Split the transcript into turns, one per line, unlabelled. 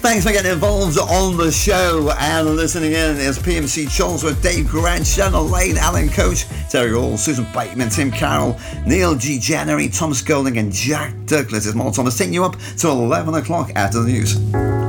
Thanks for getting involved on the show and listening in. It's PMC Charles with Dave Grant, Shannon Lane, Alan Coach, Terry Hall, Susan Bateman, Tim Carroll, Neil G. January, Thomas Golding and Jack Douglas. It's Mark Thomas taking you up to 11 o'clock after the news.